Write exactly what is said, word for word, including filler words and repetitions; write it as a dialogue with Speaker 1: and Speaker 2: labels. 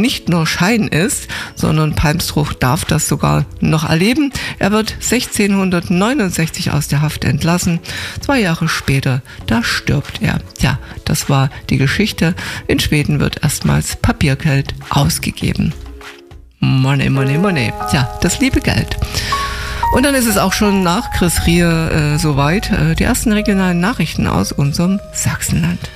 Speaker 1: nicht nur Schein ist, sondern Palmstroth darf das sogar noch erleben. Er wird sechzehnhundertneunundsechzig aus der Haft entlassen. Zwei Jahre später, da stirbt er. Ja, das war die Geschichte. In Schweden wird erstmals Papiergeld ausgegeben. Money, money, money. Tja, das liebe Geld. Und dann ist es auch schon nach Chris Rier äh, soweit. Äh, die ersten regionalen Nachrichten aus unserem Sachsenland.